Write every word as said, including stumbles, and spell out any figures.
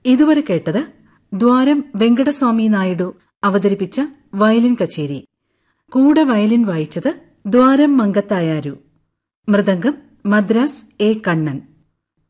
ഇതുവരെ കേട്ടത് ദ്വാരം വെങ്കടസ്വാമി നായിഡു അവതരിപ്പിച്ച വയലിൻ കച്ചേരി. കൂടെ വയലിൻ വായിച്ചത് ദ്വാരം മങ്കത്തായാരു. മൃദംഗം മദ്രാസ് എ കണ്ണൻ.